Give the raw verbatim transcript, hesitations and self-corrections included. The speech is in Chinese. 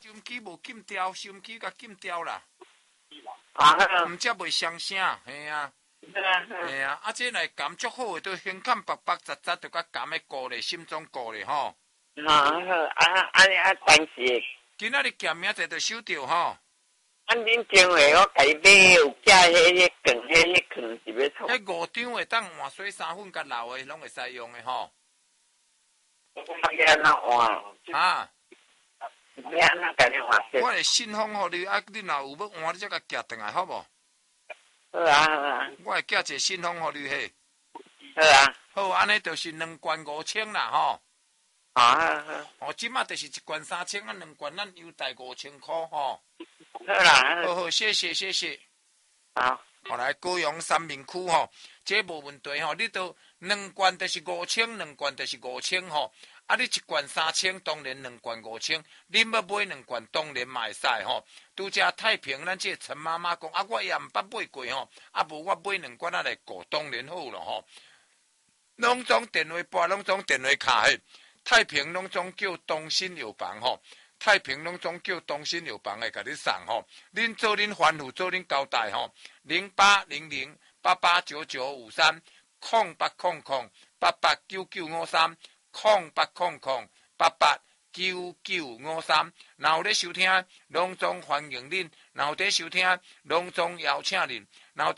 收音机无禁掉，收音机甲禁掉啦。 啊， 毋则袂伤声，嘿啊， 是啊， 嘿啊，啊，这来感足好诶，都胸坎白白杂杂，就甲感诶过咧，心中过咧吼。 啊啊啊啊！但是今仔日咸明仔就收着吼。 啊，恁前回我家买有加迄个梗，迄个梗是要创。 迄五张会当换水三粉甲老诶，拢会使用诶吼。 我安怎换？ 啊， 你安怎甲你换？ 我会信封互你，啊，你若有要换，你则甲寄转来，好无？ 好啊好啊。 我会寄一个信封互你嘿。 好啊。 好，安尼就是两罐五千啦吼。 啊好好。 哦，即马就是一罐三千啊，两罐咱优待五千块吼。 好啦。 好好，谢谢谢谢。 好。 后来高雄三明区吼，这无问题吼，你都两罐就是五千，两罐就是五千吼。啊，你一罐三千，当然两罐五千。你要买两罐，当然嘛会使吼。拄则太平，咱这陈妈妈讲，啊，我也毋捌买过吼，啊无我买两罐啊来顾，当然好咯吼。拢总电话拨，拢总电话卡嘿。太平拢总叫东兴药房吼。太平拢总叫东兴药房会甲你送吼，恁做恁吩咐，做恁交代吼，零八零零八八九九五三，空八空空八八九九五三，空八空空八八九九五三。若有咧收听，拢总欢迎恁；若有咧收听，拢总邀请恁；若有